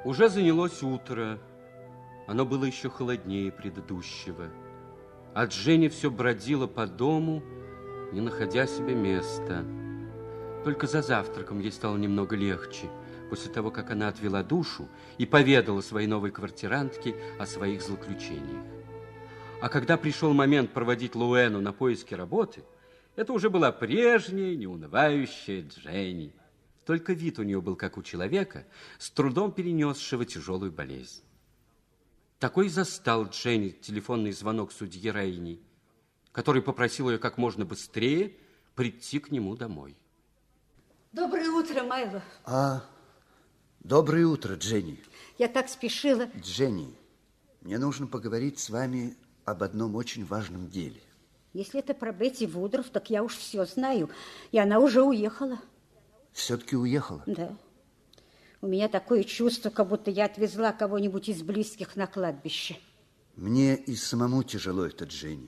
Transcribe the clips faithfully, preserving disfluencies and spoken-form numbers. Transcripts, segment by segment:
Уже занялось утро. Оно было еще холоднее предыдущего. А Дженни все бродила по дому, не находя себе места. Только за завтраком ей стало немного легче, после того, как она отвела душу и поведала своей новой квартирантке о своих злоключениях. А когда пришел момент проводить Луэну на поиски работы, это уже была прежняя, неунывающая Дженни. Только вид у нее был как у человека, с трудом перенесшего тяжелую болезнь. Такой застал Дженни телефонный звонок судьи Рейни, который попросил ее как можно быстрее прийти к нему домой. Доброе утро, Майло. А, доброе утро, Дженни. Я так спешила. Дженни, мне нужно поговорить с вами об одном очень важном деле. Если это про Бетти Вудров, так я уж все знаю. И она уже уехала. Все-таки уехала? Да. У меня такое чувство, как будто я отвезла кого-нибудь из близких на кладбище. Мне и самому тяжело это, Дженни.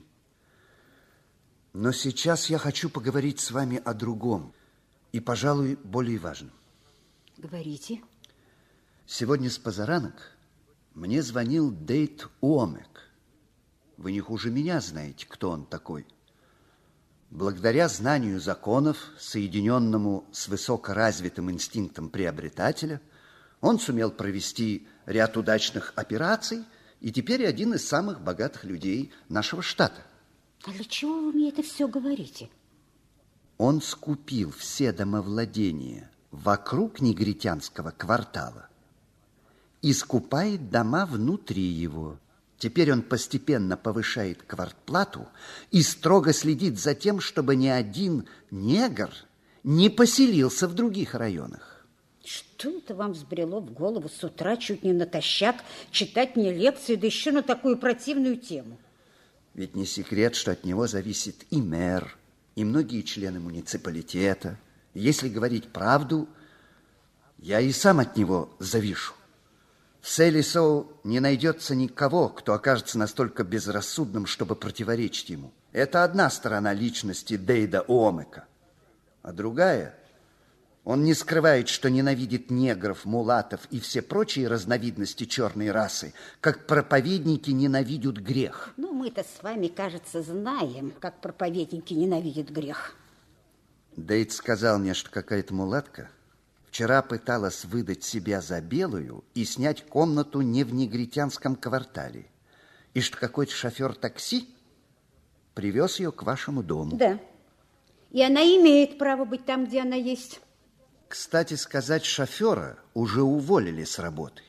Но сейчас я хочу поговорить с вами о другом и, пожалуй, более важном. Говорите. Сегодня с позаранок мне звонил Дейд Уомек. Вы не хуже меня знаете, кто он такой. Благодаря знанию законов, соединенному с высокоразвитым инстинктом приобретателя, он сумел провести ряд удачных операций и теперь один из самых богатых людей нашего штата. А для чего вы мне это все говорите? Он скупил все домовладения вокруг негритянского квартала и скупает дома внутри его. Теперь он постепенно повышает квартплату и строго следит за тем, чтобы ни один негр не поселился в других районах. Что это вам взбрело в голову с утра чуть не натощак читать мне лекции, да еще на такую противную тему? Ведь не секрет, что от него зависит и мэр, и многие члены муниципалитета. Если говорить правду, я и сам от него завишу. В Селисоу не найдется никого, кто окажется настолько безрассудным, чтобы противоречить ему. Это одна сторона личности Дейда Уомека. А другая, он не скрывает, что ненавидит негров, мулатов и все прочие разновидности черной расы, как проповедники ненавидят грех. Ну, мы-то с вами, кажется, знаем, как проповедники ненавидят грех. Дейд сказал мне, что какая-то мулатка вчера пыталась выдать себя за белую и снять комнату не в негритянском квартале. И что какой-то шофер такси привез ее к вашему дому. Да. И она имеет право быть там, где она есть. Кстати сказать, шофера уже уволили с работы.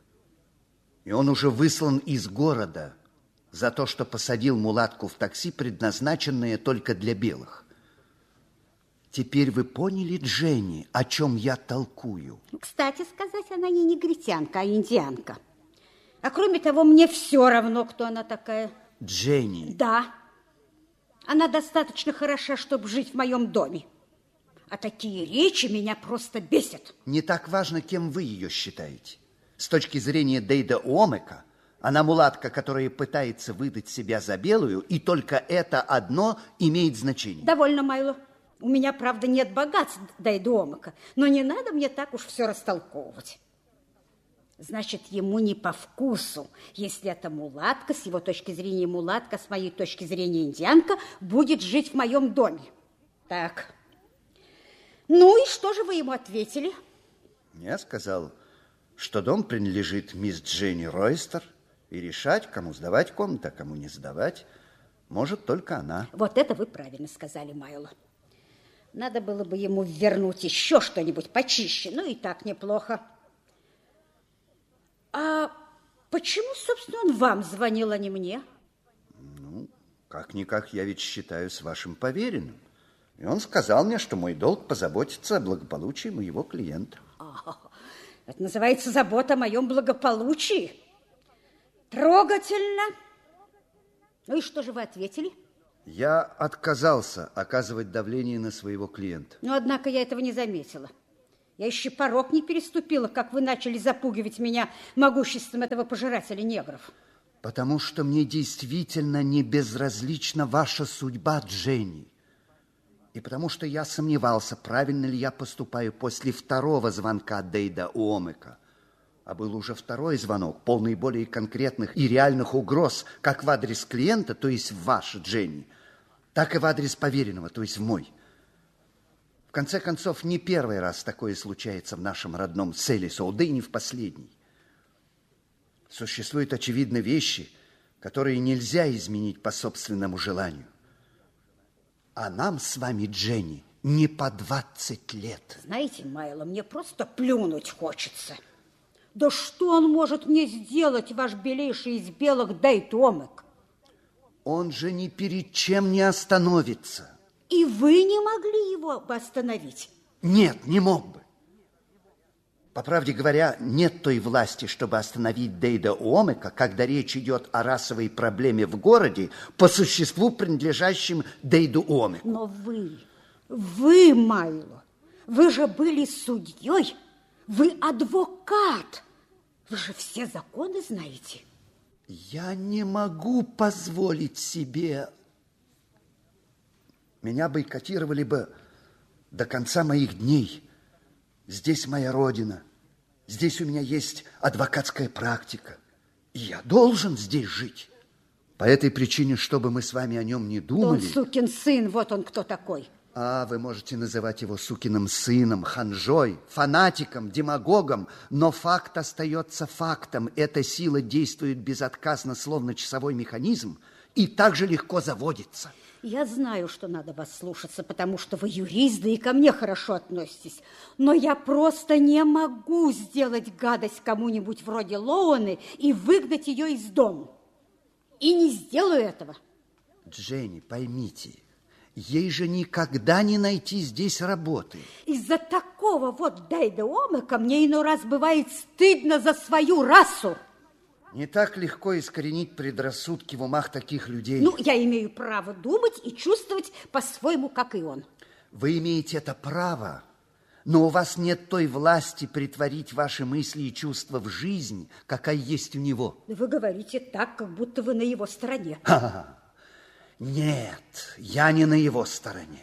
И он уже выслан из города за то, что посадил мулатку в такси, предназначенное только для белых. Теперь вы поняли, Дженни, о чем я толкую? Кстати сказать, она не негритянка, а индианка. А кроме того, мне все равно, кто она такая. Дженни. Да. Она достаточно хороша, чтобы жить в моем доме. А такие речи меня просто бесят. Не так важно, кем вы ее считаете. С точки зрения Дейда Уомека, она мулатка, которая пытается выдать себя за белую, и только это одно имеет значение. Довольно, Майло. У меня, правда, нет богатств Дейда Уомека, но не надо мне так уж все растолковывать. Значит, ему не по вкусу, если эта мулатка, с его точки зрения мулатка, с моей точки зрения индианка, будет жить в моем доме. Так. Ну и что же вы ему ответили? Я сказал, что дом принадлежит мисс Дженни Ройстер, и решать, кому сдавать комнату, а кому не сдавать, может только она. Вот это вы правильно сказали, Майло. Надо было бы ему вернуть еще что-нибудь почище. Ну и так неплохо. А почему, собственно, он вам звонил, а не мне? Ну, как-никак я ведь считаюсь вашим поверенным. И он сказал мне, что мой долг позаботиться о благополучии моего клиента. А, это называется забота о моем благополучии. Трогательно. Ну и что же вы ответили? Я отказался оказывать давление на своего клиента. Но, однако, я этого не заметила. Я еще порог не переступила, как вы начали запугивать меня могуществом этого пожирателя негров. Потому что мне действительно не безразлична ваша судьба, Дженни. И потому что я сомневался, правильно ли я поступаю после второго звонка Дейда Уомека. А был уже второй звонок, полный более конкретных и реальных угроз, как в адрес клиента, то есть в ваш, Дженни, так и в адрес поверенного, то есть в мой. В конце концов, не первый раз такое случается в нашем родном Селисоу, да и не в последний. Существуют, очевидно, вещи, которые нельзя изменить по собственному желанию. А нам с вами, Дженни, не по двадцать лет. Знаете, Майло, мне просто плюнуть хочется. Да что он может мне сделать, ваш белейший из белых Дейт Омек? Он же ни перед чем не остановится. И вы не могли его бы остановить? Нет, не мог бы. По правде говоря, нет той власти, чтобы остановить Дейда Омека, когда речь идет о расовой проблеме в городе, по существу принадлежащем Дейду Омеку. Но вы, вы, Майло, вы же были судьей, вы адвокат, вы же все законы знаете. Я не могу позволить себе... Меня бойкотировали бы до конца моих дней. Здесь моя родина. Здесь у меня есть адвокатская практика. И я должен здесь жить. По этой причине, чтобы мы с вами о нем не думали... Он сукин сын, вот он кто такой. А, вы можете называть его сукиным сыном, ханжой, фанатиком, демагогом, но факт остается фактом. Эта сила действует безотказно, словно часовой механизм, и так же легко заводится. Я знаю, что надо вас слушаться, потому что вы юрист, да и ко мне хорошо относитесь. Но я просто не могу сделать гадость кому-нибудь вроде Лоуэны и выгнать ее из дома. И не сделаю этого. Дженни, поймите, ей же никогда не найти здесь работы. Из-за такого вот Дейда Омека мне иной раз бывает стыдно за свою расу. Не так легко искоренить предрассудки в умах таких людей. Ну, я имею право думать и чувствовать по-своему, как и он. Вы имеете это право, но у вас нет той власти притворить ваши мысли и чувства в жизнь, какая есть у него. Вы говорите так, как будто вы на его стороне. Ха-ха. Нет, я не на его стороне.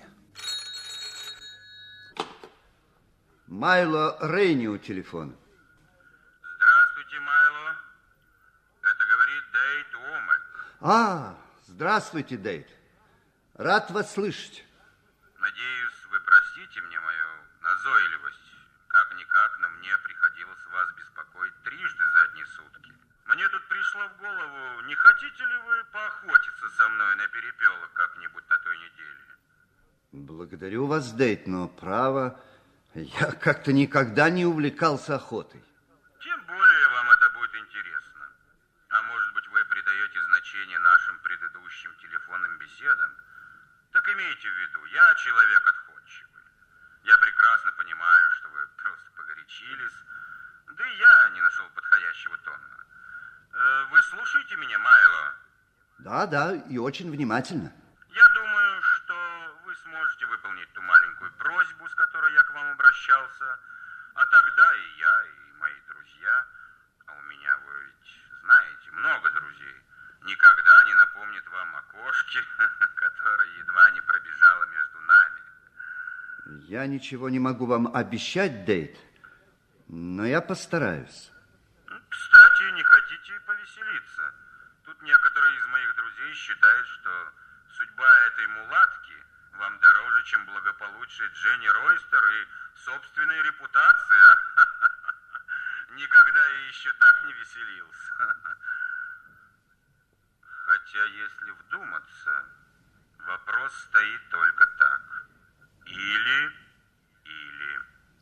Майло Рейни у телефона. Здравствуйте, Майло. Это говорит Дейт Омек. А, здравствуйте, Дейт. Рад вас слышать. Надеюсь, вы простите мне мою назойливость. Как-никак, но мне приходилось вас беспокоить трижды за одни сутки. Мне тут пришло в голову, не хотите ли вы поохотиться со мной на перепелок как-нибудь на той неделе? Благодарю вас, Дейт, но право, я как-то никогда не увлекался охотой. Тем более вам это будет интересно. А может быть, вы придаете значение нашим предыдущим телефонным беседам? Так имейте в виду, я человек отходчивый. Я прекрасно понимаю, что вы просто погорячились, да и я не нашел подходящего тона. Вы слушаете меня, Майло? Да, да, и очень внимательно. Я думаю, что вы сможете выполнить ту маленькую просьбу, с которой я к вам обращался. А тогда и я, и мои друзья, а у меня, вы ведь знаете, много друзей, никогда не напомнят вам о кошке, которая едва не пробежала между нами. Я ничего не могу вам обещать, Дейт, но я постараюсь. Кстати, не хотите повеселиться? Тут некоторые из моих друзей считают, что судьба этой мулатки вам дороже, чем благополучие Дженни Ройстер и собственная репутация. Никогда я еще так не веселился. Хотя, если вдуматься, вопрос стоит только так. Или, или...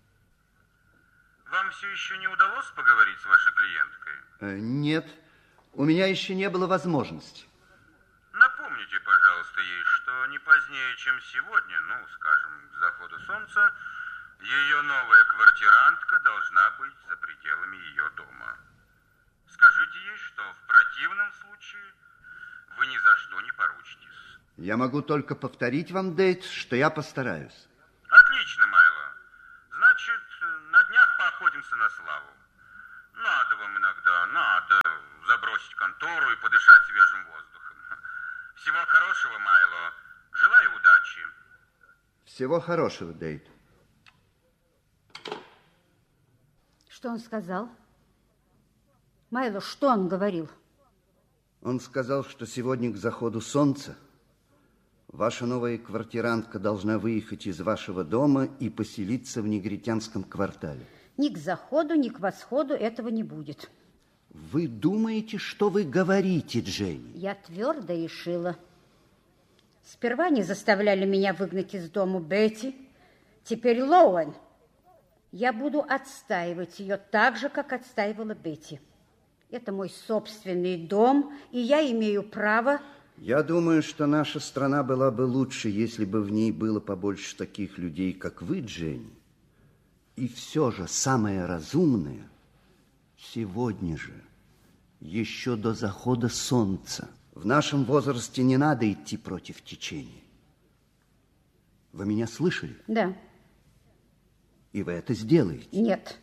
Вам все еще не удалось поговорить с вашей клиенткой? Э, нет, у меня еще не было возможности. Напомните, пожалуйста, ей, что не позднее, чем сегодня, ну, скажем, к заходу солнца, ее новая квартирантка должна быть за пределами ее дома. Скажите ей, что в противном случае вы ни за что не поручитесь. Я могу только повторить вам, Дейт, что я постараюсь. Отлично, Майло. Значит, на днях поохотимся на славу. Надо вам иногда, надо забросить контору и подышать свежим воздухом. Всего хорошего, Майло. Желаю удачи. Всего хорошего, Дейт. Что он сказал? Майло, что он говорил? Он сказал, что сегодня к заходу солнца ваша новая квартирантка должна выехать из вашего дома и поселиться в негритянском квартале. Ни к заходу, ни к восходу этого не будет. Вы думаете, что вы говорите, Дженни? Я твердо решила. Сперва не заставляли меня выгнать из дому Бетти, теперь Лоуэн. Я буду отстаивать ее так же, как отстаивала Бетти. Это мой собственный дом, и я имею право... Я думаю, что наша страна была бы лучше, если бы в ней было побольше таких людей, как вы, Дженни. И все же самое разумное сегодня же, еще до захода солнца. В нашем возрасте не надо идти против течения. Вы меня слышали? Да. И вы это сделаете? Нет.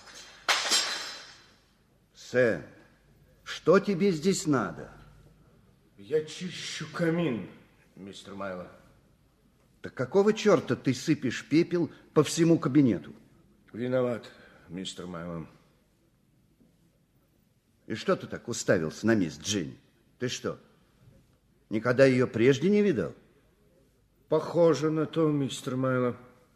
Сэм, что тебе здесь надо? Я чищу камин, мистер Майло. Так какого черта ты сыпешь пепел по всему кабинету? Виноват, мистер Майло. И что ты так уставился на мисс Дженни? Ты что, никогда ее прежде не видал? Похоже на то, мистер Майло.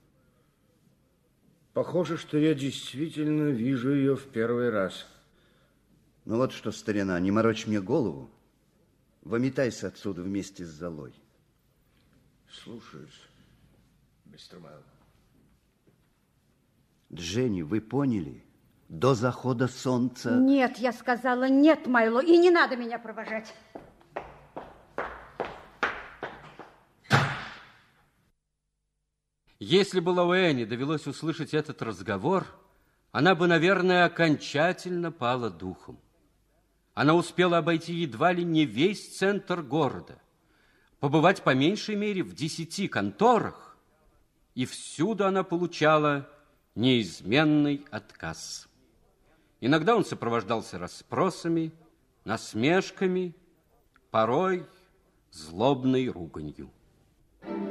Похоже, что я действительно вижу ее в первый раз. Ну вот что, старина, не морочь мне голову. Выметайся отсюда вместе с золой. Слушаюсь, мистер Майло. Дженни, вы поняли? До захода солнца... Нет, я сказала нет, Майло, и не надо меня провожать. Если бы Лоуэне довелось услышать этот разговор, она бы, наверное, окончательно пала духом. Она успела обойти едва ли не весь центр города, побывать по меньшей мере в десяти конторах, и всюду она получала неизменный отказ. Иногда он сопровождался расспросами, насмешками, порой злобной руганью.